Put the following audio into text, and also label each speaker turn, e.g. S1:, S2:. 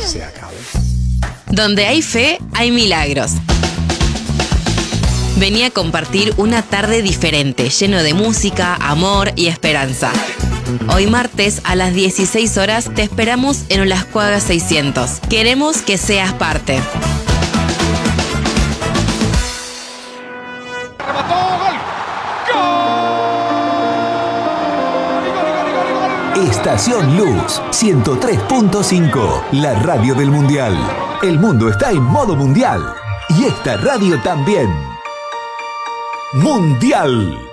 S1: se acabe.
S2: Donde hay fe, hay milagros. Vení a compartir una tarde diferente, lleno de música, amor y esperanza. Hoy martes a las 16 horas te esperamos en Olascuaga 600. Queremos que seas parte.
S3: Estación Luz 103.5, la radio del Mundial. El mundo está en modo mundial y esta radio también. Mundial.